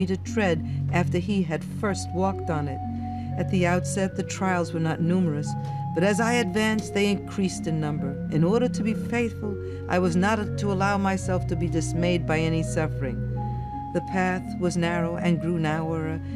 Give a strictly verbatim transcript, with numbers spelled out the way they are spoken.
to tread after he had first walked on it. At the outset, the trials were not numerous, but as I advanced, they increased in number. In order to be faithful, I was not to allow myself to be dismayed by any suffering. The path was narrow and grew narrower